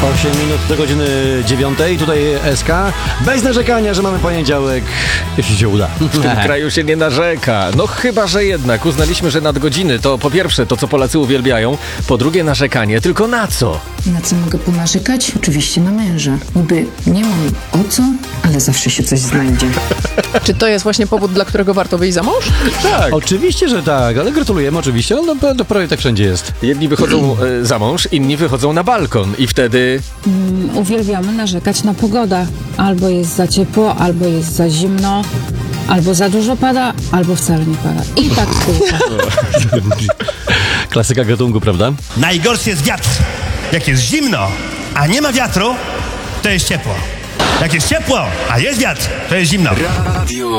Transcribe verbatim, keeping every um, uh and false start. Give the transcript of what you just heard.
osiem minut do godziny dziewiątej. Tutaj S K. Bez narzekania, że mamy poniedziałek, jeśli się uda. W tym kraju się nie narzeka. No chyba, że jednak uznaliśmy, że nadgodziny to po pierwsze to, co Polacy uwielbiają, po drugie narzekanie. Tylko na co? Na co mogę ponarzekać? Oczywiście na męża. Niby nie mam o co, ale zawsze się coś znajdzie. Czy to jest właśnie powód, dla którego warto wyjść za mąż? Tak. Oczywiście, że tak, ale gratulujemy oczywiście, ale no, to prawie tak wszędzie jest. Jedni wychodzą e, za mąż, inni wychodzą na balkon i wtedy... Mm, uwielbiamy narzekać na pogodę. Albo jest za ciepło, albo jest za zimno, albo za dużo pada, albo wcale nie pada. I tak tylko. Klasyka gatunku, prawda? Najgorszy jest wiatr. Jak jest zimno, a nie ma wiatru, to jest ciepło. Jak jest ciepło, a jest wiatr, to jest zimno.